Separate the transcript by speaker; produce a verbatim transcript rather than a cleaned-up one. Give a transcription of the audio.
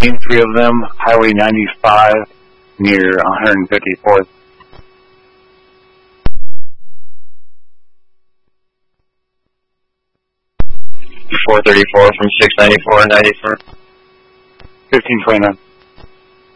Speaker 1: Name three of them. Highway ninety-five near one hundred fifty-fourth.
Speaker 2: four thirty-four from six ninety-four and ninety-four.
Speaker 1: fifteen twenty-nine.